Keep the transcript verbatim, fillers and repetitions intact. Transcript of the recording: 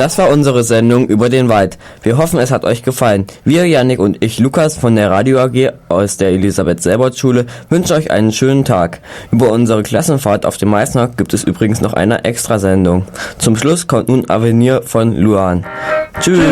Das war unsere Sendung über den Wald. Wir hoffen, es hat euch gefallen. Wir, Yannick und ich, Lukas von der Radio A G aus der Elisabeth-Selbert-Schule, wünschen euch einen schönen Tag. Über unsere Klassenfahrt auf dem Meißner gibt es übrigens noch eine Extrasendung. Zum Schluss kommt nun Avenir von Luan. Tschüss!